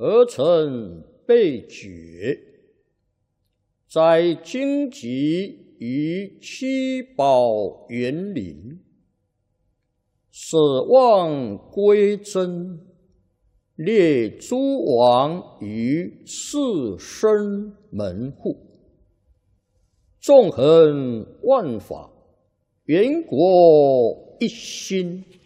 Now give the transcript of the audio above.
而成被绝，在荆棘于七宝园林，舍望归真，列诸王于士绅门户，纵横万法，元国一心。